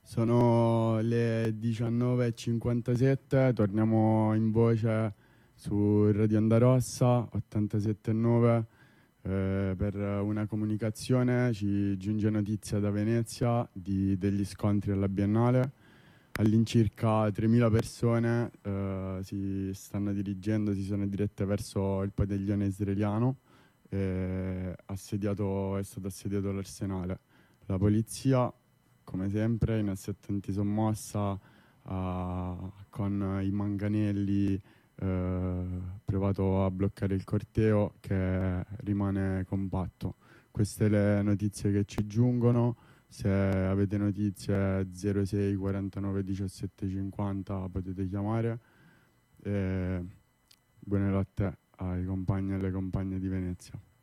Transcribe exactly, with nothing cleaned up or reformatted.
Sono le diciannove e cinquantasette, torniamo in voce su Radio Onda Rossa ottantasette e nove eh, per una comunicazione. Ci giunge notizia da Venezia di, degli scontri alla Biennale. All'incirca tremila persone eh, si stanno dirigendo, si sono dirette verso il padiglione israeliano. E assediato, è stato assediato l'Arsenale. La polizia, come sempre, in assettenti sommossa, uh, con i manganelli, uh, provato a bloccare il corteo che rimane compatto. Queste le notizie che ci giungono. Se avete notizie zero sei quarantanove diciassette cinquanta potete chiamare. E buonanotte ai compagni e alle compagne di Venezia.